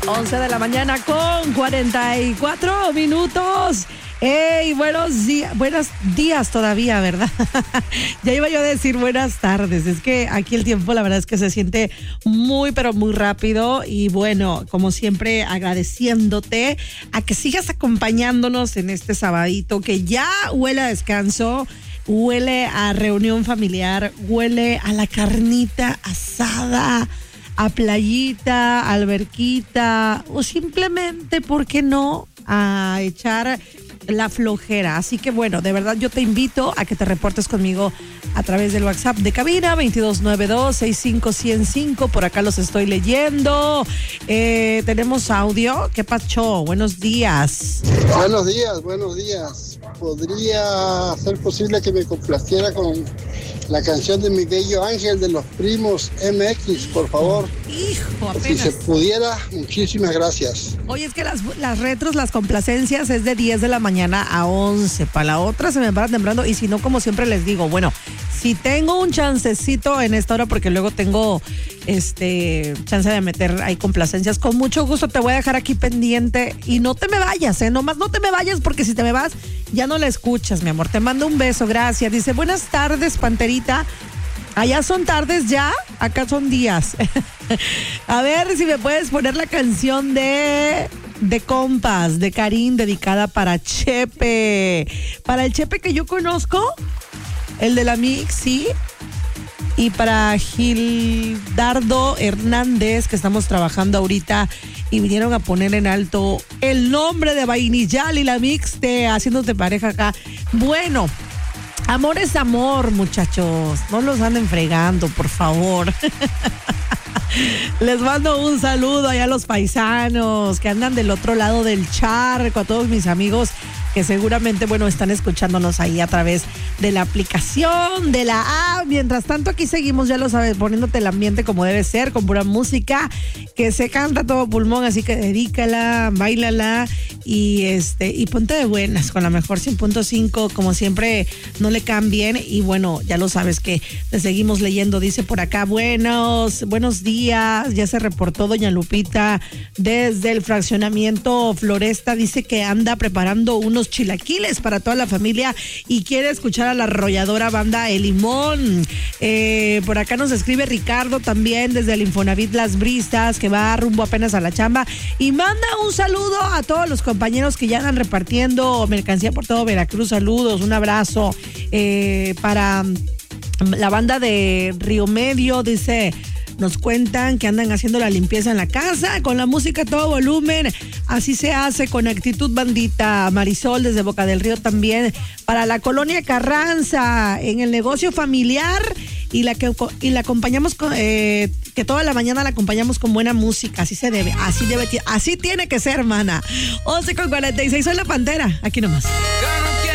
11 de la mañana con 44 minutos. ¡Hey! Buenos días todavía, ¿verdad? Ya iba yo a decir buenas tardes. Es que aquí el tiempo, la verdad es que se siente muy, pero muy rápido. Y bueno, como siempre, agradeciéndote a que sigas acompañándonos en este sabadito que ya huele a descanso, huele a reunión familiar, huele a la carnita asada, a playita, alberquita o simplemente, ¿por qué no?, a echar la flojera. Así que bueno, de verdad yo te invito a que te reportes conmigo a través del WhatsApp de cabina 2292-65105. Por acá los estoy leyendo. Tenemos audio. ¿Qué pacho? Buenos días. Buenos días. ¿Podría ser posible que me complaciera con la canción de mi bello ángel de los primos MX, por favor? Hijo, apenas. Si se pudiera, muchísimas gracias. Oye, es que las retros, las complacencias es de 10 de la mañana a 11. Para la otra se me para temprano. Y si no, como siempre les digo, bueno, si tengo un chancecito en esta hora, porque luego tengo chance de meter ahí complacencias, con mucho gusto te voy a dejar aquí pendiente. Y no te me vayas, nomás no te me vayas, porque si te me vas, ya no la escuchas, mi amor. Te mando un beso, gracias. Dice, buenas tardes, Panterita. Allá son tardes ya, acá son días. A ver si me puedes poner la canción de compas, de Karim, dedicada para Chepe. Para el Chepe que yo conozco, el de la Mix, sí. Y para Gildardo Hernández, que estamos trabajando ahorita y vinieron a poner en alto el nombre de Vainillal y la Mix de Haciéndote Pareja acá. Bueno, amor es amor, muchachos. No los anden fregando, por favor. Les mando un saludo allá a los paisanos que andan del otro lado del charco, a todos mis amigos que seguramente, bueno, están escuchándonos ahí a través de la aplicación, de la app. Mientras tanto, aquí seguimos, ya lo sabes, poniéndote el ambiente como debe ser, con pura música, que se canta todo pulmón, así que dedícala, báilala y ponte de buenas con la mejor 100.5, como siempre, no le cambien. Y bueno, ya lo sabes que te seguimos leyendo, dice por acá, buenos días, ya se reportó doña Lupita desde el fraccionamiento Floresta, dice que anda preparando unos chilaquiles para toda la familia y quiere escuchar a la arrolladora banda El Limón. Por acá nos escribe Ricardo también desde el Infonavit Las Brisas, que va rumbo apenas a la chamba, y manda un saludo a todos los compañeros que ya andan repartiendo mercancía por todo Veracruz. Saludos, un abrazo para la banda de Río Medio, dice. Nos cuentan que andan haciendo la limpieza en la casa con la música a todo volumen. Así se hace con actitud, bandita. Marisol desde Boca del Río también. Para la colonia Carranza, en el negocio familiar. Y la acompañamos con, que toda la mañana la acompañamos con buena música. Así se debe, así tiene que ser, hermana. 11:46, soy la Pantera. Aquí nomás.